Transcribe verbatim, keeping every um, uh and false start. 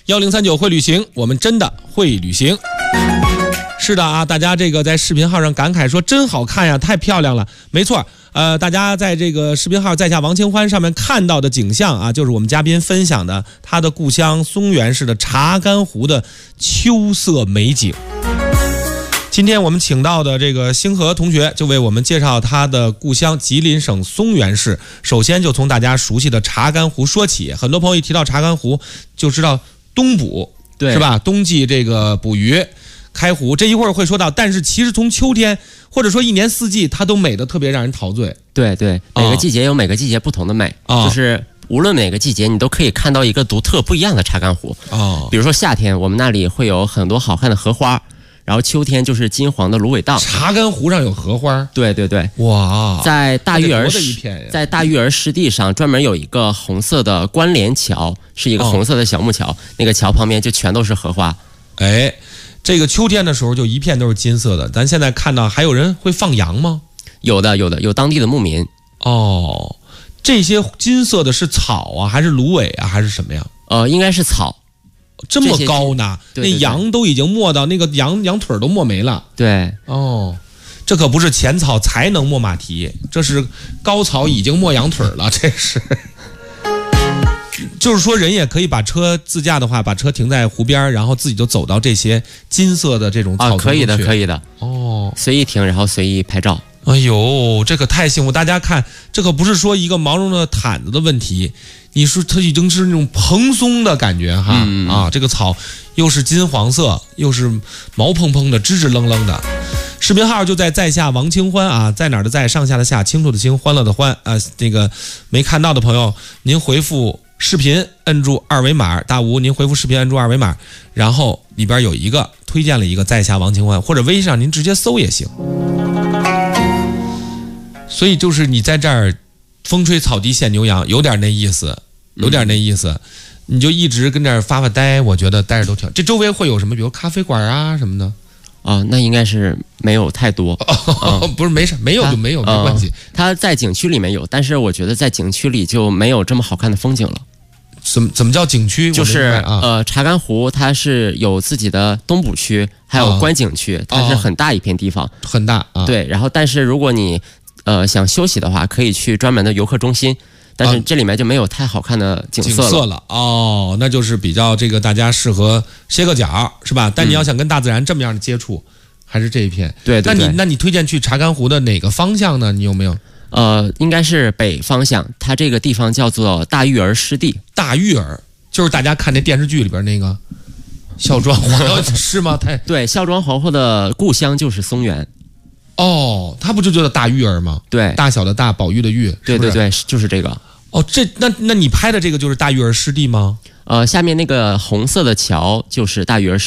幺零三九会旅行，我们真的会旅行。是的啊，大家这个在视频号上感慨说真好看呀，太漂亮了。没错，呃，大家在这个视频号在下王清欢上面看到的景象啊，就是我们嘉宾分享的他的故乡松原市的查干湖的秋色美景。今天我们请到的这个星河同学就为我们介绍他的故乡吉林省松原市。首先就从大家熟悉的查干湖说起，很多朋友一提到查干湖就知道冬捕，对，是吧？冬季这个捕鱼开湖，这一会儿会说到，但是其实从秋天或者说一年四季它都美得特别让人陶醉。 对对，每个季节有每个季节不同的美，哦、就是无论哪个季节你都可以看到一个独特不一样的查干湖。哦，比如说夏天我们那里会有很多好看的荷花，然后秋天就是金黄的芦苇荡。 查干湖上有荷花？ 对对对， 哇， 在大玉儿在大玉儿湿地上专门有一个红色的关联桥，是一个红色的小木桥，哦、那个桥旁边就全都是荷花。 哎，这个秋天的时候就一片都是金色的。咱现在看到还有人会放羊吗？ 有的有的，有当地的牧民。 哦，这些金色的是草啊，还是芦苇啊，还是什么呀？ 呃，应该是草。 这么高呢？对对对，那羊都已经没到那个羊羊腿都没没了。 对， 哦，这可不是前草才能没马蹄，这是高草已经没羊腿了，这是。就是说，人也可以把车自驾的话，把车停在湖边，然后自己就走到这些金色的这种草丛啊，可以的，可以的。 哦， 随意停，然后随意拍照。 哎呦，这可太幸福！大家看，这可不是说一个毛绒的毯子的问题，你说它已经是那种蓬松的感觉哈、嗯、啊，这个草又是金黄色，又是毛蓬蓬的、直直愣愣的。视频号就在在下王清欢啊，在哪儿的在，上下的下，清楚的清，欢乐的欢啊。这个没看到的朋友，您回复视频，摁住二维码，大吴您回复视频摁住二维码，然后里边有一个推荐了一个在下王清欢，或者微信上您直接搜也行。所以就是你在这儿风吹草低见牛羊，有点那意思，有点那意思、嗯、你就一直跟这儿发发呆，我觉得待着都挺。这周围会有什么比如咖啡馆啊什么的？ 哦，那应该是没有太多。 哦嗯、不是没事，没有就没有，没关系。 它在景区里面有，但是我觉得在景区里就没有这么好看的风景了。 怎么怎么叫景区？ 就是呃，查干湖它是有自己的东捕区，还有观景区，它是很大一片地方，哦、 很大。啊、 对，然后但是如果你呃想休息的话，可以去专门的游客中心。但是这里面就没有太好看的景色了。 景色了哦，那就是比较这个大家适合歇个脚是吧？但你要想跟大自然这么样的接触，嗯、还是这一片。 对对对。 那你那你推荐去查干湖的哪个方向呢？你有没有？ 呃，应该是北方向，它这个地方叫做大玉儿湿地。 大玉儿就是大家看那电视剧里边那个孝庄皇后是吗？太对，孝庄皇后的故乡就是松原。 哦，它不就叫大玉儿吗？ 对， 大小的大，宝玉的玉。 对对对，就是这个。 哦，这那那你拍的这个就是大玉儿湿地吗？ 呃，下面那个红色的桥就是大玉儿湿地。